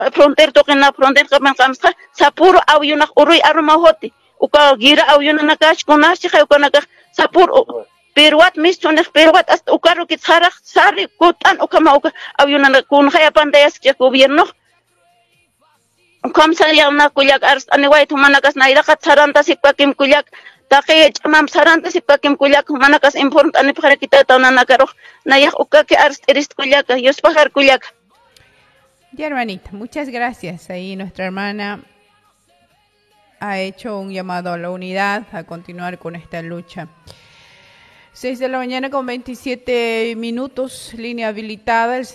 fronter toqena fronter kaman kamsa sapuro awyunak uruy arumahoti uka gira awyuna nakash kunashi ukanaka sapuro Peruat mistunek Peruat hasta ukaru kitsarak sari kutan ukama uka awyuna kun haya pantayas kya gobierno kamsa yana kulyak ars aniway tumanakas nairakat saranta sipakim kulyak Taki chamam saranta sipakim kulyak manakas import ani para kita taunanakaro nayak ukake ars erist kulyak yospajar kulyak. Ya, hermanita, muchas gracias. Ahí nuestra hermana ha hecho un llamado a la unidad, a continuar con esta lucha. 6 de la mañana con 27 minutos, línea habilitada, el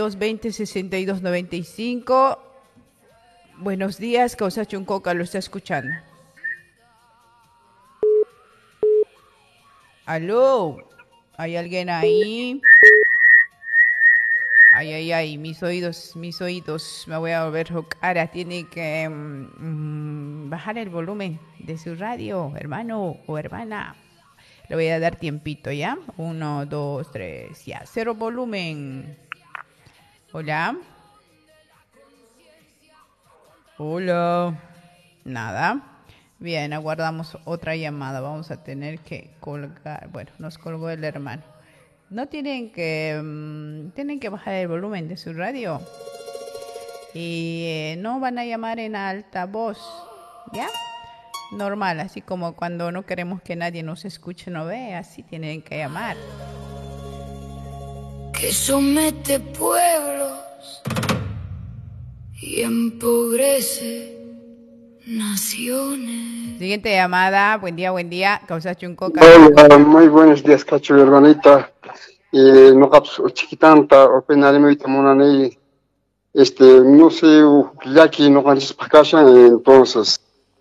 7220-6295. Buenos días, Causa Chuncoca lo está escuchando. ¿Aló? ¿Hay alguien ahí? Ay, mis oídos, me voy a volver cara. Tiene que bajar el volumen de su radio, hermano o hermana. Le voy a dar tiempito, ¿ya? 1, 2, 3, ya. 0 volumen. Hola. Hola. Nada. Bien, aguardamos otra llamada. Vamos a tener que colgar. Bueno, nos colgó el hermano. No tienen que bajar el volumen de su radio y no van a llamar en alta voz, ¿ya? Normal, así como cuando no queremos que nadie nos escuche, no ve, así tienen que llamar. Que somete pueblos y empobrece naciones. Siguiente llamada, buen día, Causa Chuncoca. Hola, muy buenos días, Cacho, hermanita. No caps chiquitanta, o penalmente monani, no sé, ya que no canches pacasha, entonces.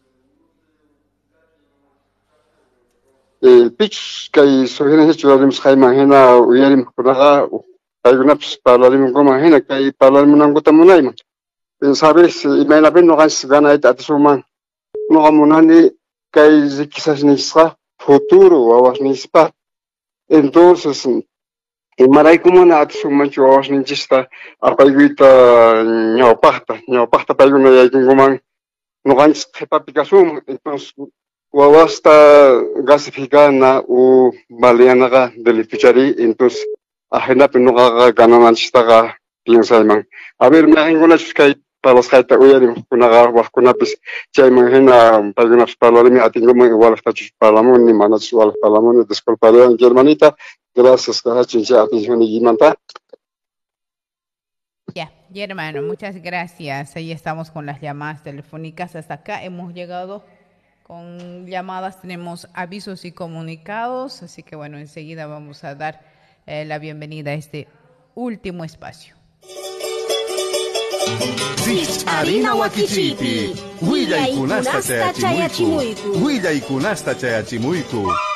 El pitch que soy hecho de mis imagina, uyarim kunaga, hay una para la imagina que hay para la munangota munaima. Sabes, imagina ben no canches gana ita suman. No monani que quizás ni sea futuro o ni sea. Entonces, maray como na atusuman chuawas ni chista apaiguita ñawpahta paiguna yaykinguman no ganchis qhipapikasum entonces wawasta gasificana u baleanaga del pichari entonces ajenapi nuqaqa ganananchistaqa piensayman a ver meqinkunachus kay palasqayta uyarim kunaqa waqkunapis chayman hina paykunapas parlarimi atinkuman igual hastachus parlamuni manachus igual parlamuni disculparían hermanita. Gracias, atención y Ya, hermano, muchas gracias. Ahí estamos con las llamadas telefónicas. Hasta acá hemos llegado con llamadas, tenemos avisos y comunicados. Así que bueno, enseguida vamos a dar la bienvenida a este último espacio. Harina Wakichipi, Huilla y Kunasta Chayachimuiku.